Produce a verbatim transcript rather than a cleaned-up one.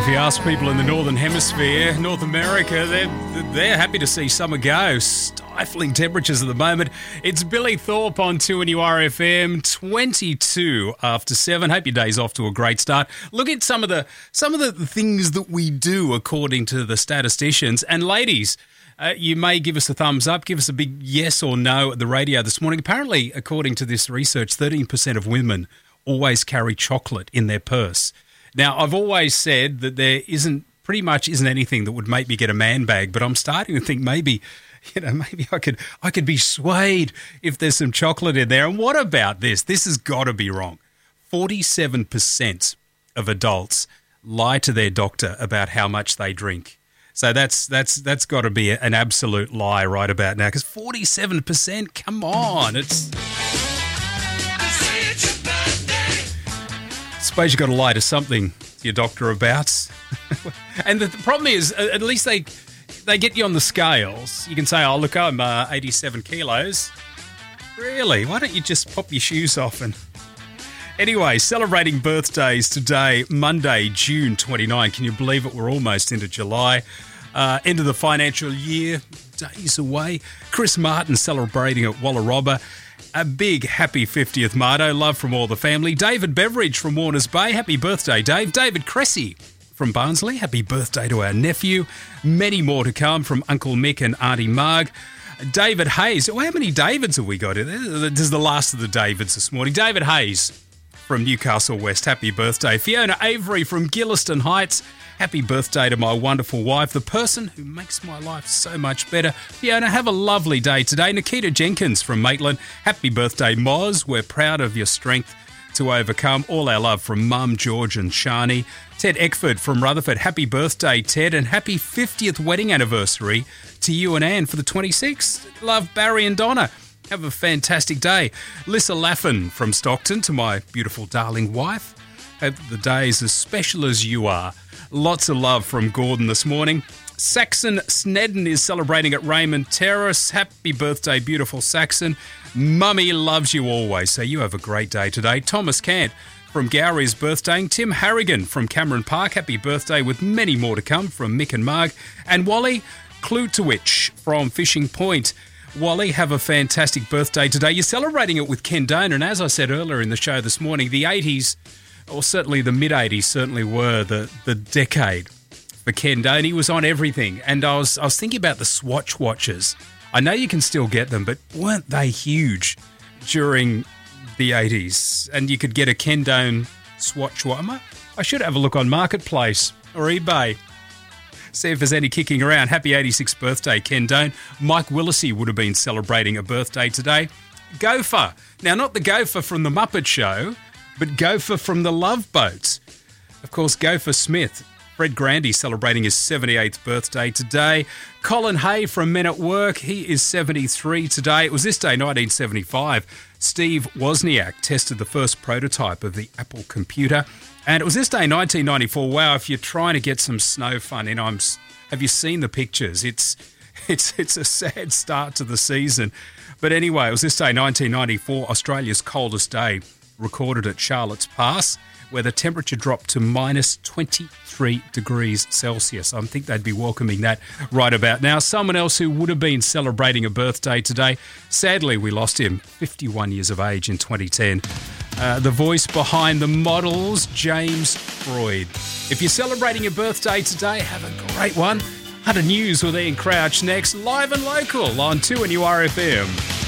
you ask people in the Northern Hemisphere, North America, they're, they're happy to see summer go. Stifling temperatures at the moment. It's Billy Thorpe on two N U R F M, twenty-two after seven. Hope your day's off to a great start. Look at some of the some of the things that we do according to the statisticians. And ladies, uh, you may give us a thumbs up, give us a big yes or no at the radio this morning. Apparently, according to this research, thirteen percent of women always carry chocolate in their purse. Now, I've always said that there isn't, pretty much isn't anything that would make me get a man bag, but I'm starting to think maybe, you know, maybe I could I could be swayed if there's some chocolate in there. And what about this? This has got to be wrong. forty-seven percent of adults lie to their doctor about how much they drink. So that's that's that's got to be an absolute lie right about now, because forty-seven percent, come on, it's... I suppose you've got to lie to something to your doctor about. And the, the problem is, at least they they get you on the scales. You can say, oh, look, I'm uh, eighty-seven kilos. Really? Why don't you just pop your shoes off? And anyway, celebrating birthdays today, Monday, June twenty-ninth. Can you believe it? We're almost into July. Uh, end of the financial year, days away. Chris Martin celebrating at Wallarobba. A big happy fiftieth, Mardo. Love from all the family. David Beveridge from Warners Bay. Happy birthday, Dave. David Cressy from Barnsley. Happy birthday to our nephew. Many more to come from Uncle Mick and Auntie Marg. David Hayes. Well, how many Davids have we got? This is the last of the Davids this morning. David Hayes from Newcastle West. Happy birthday. Fiona Avery from Gilliston Heights. Happy birthday to my wonderful wife, the person who makes my life so much better. Fiona, have a lovely day today. Nikita Jenkins from Maitland. Happy birthday, Moz. We're proud of your strength to overcome. All our love from Mum, George and Shani. Ted Eckford from Rutherford. Happy birthday, Ted, and happy fiftieth wedding anniversary to you and Anne for the twenty-sixth. Love, Barry and Donna. Have a fantastic day. Lissa Laffin from Stockton, to my beautiful darling wife. Hope the day is as special as you are. Lots of love from Gordon this morning. Saxon Snedden is celebrating at Raymond Terrace. Happy birthday, beautiful Saxon. Mummy loves you always, so you have a great day today. Thomas Cant from Gowrie's birthday. Tim Harrigan from Cameron Park. Happy birthday, with many more to come from Mick and Marg. And Wally Klutowicz from Fishing Point. Wally, have a fantastic birthday today. You're celebrating it with Ken Done, and as I said earlier in the show this morning, the eighties... or certainly the mid-eighties certainly were the, the decade for Ken Done. He was on everything. And I was I was thinking about the Swatch watches. I know you can still get them, but weren't they huge during the eighties? And you could get a Ken Done Swatch watch. I should have a look on Marketplace or eBay. See if there's any kicking around. Happy eighty-sixth birthday, Ken Done. Mike Willisey would have been celebrating a birthday today. Gopher. Now, not the Gopher from the Muppet Show, but Gopher from the Love Boat. Of course, Gopher Smith. Fred Grandy celebrating his seventy-eighth birthday today. Colin Hay from Men at Work. He is seventy-three today. It was this day, nineteen seventy-five. Steve Wozniak tested the first prototype of the Apple computer. And it was this day, nineteen ninety-four. Wow, if you're trying to get some snow fun in, I'm, have you seen the pictures? It's, it's, it's a sad start to the season. But anyway, it was this day, nineteen ninety-four, Australia's coldest day, recorded at Charlotte's Pass, where the temperature dropped to minus twenty-three degrees Celsius. I think they'd be welcoming that right about now. Someone else who would have been celebrating a birthday today, sadly we lost him, fifty-one years of age in twenty ten. Uh, the voice behind the models, James Freud. If you're celebrating your birthday today, have a great one. Hunter News with Ian Crouch next, live and local on two N U R F M.